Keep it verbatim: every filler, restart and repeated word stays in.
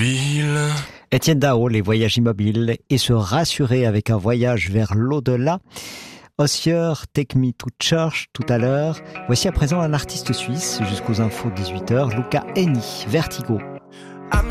immobile. Étienne Dao, les voyages immobiles et se rassurer avec un voyage vers l'au-delà. Ossier, Take Me to Church tout à l'heure. Voici à présent un artiste suisse jusqu'aux infos de dix-huit heures, Luca Hänni, Vertigo.